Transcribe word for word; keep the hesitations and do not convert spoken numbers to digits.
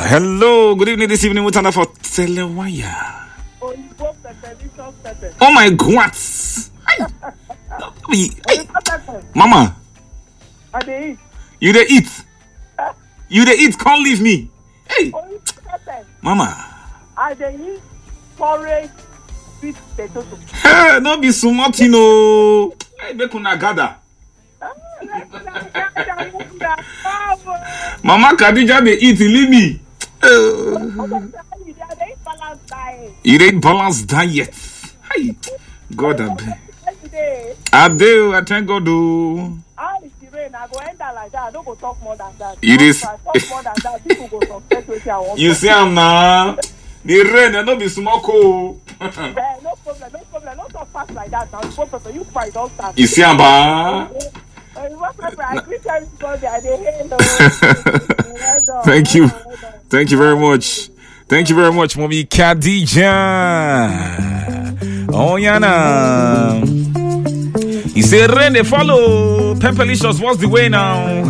Hello, good evening this evening. What's for Telewire? Oh my God! Hey, hey. Mama, you dey eat? You dey eat? Can't leave me. Hey, Mama. I dey eat porridge with potato soup. Hey, no be sumati no. Hey, make una gather. Mama Khadija dey eat, leave me. Uh, you dey balanced diet. Hey, God abeg. I do. I thank God do. How is the rain? I go enter like that. I don't go talk more than that. It is. Talk more than that. People go suspect what I want. You see, I'm now. The rain, and not be small cold. No problem. No problem. Don't talk fast like that. Now, no problem. You fight. Don't start. You see, I'm ba. Thank you. Thank you very much. Thank you very much, Mommy Khadija. Oh, Yana. He said, rain, they follow. Pepperlicious, what's the way now?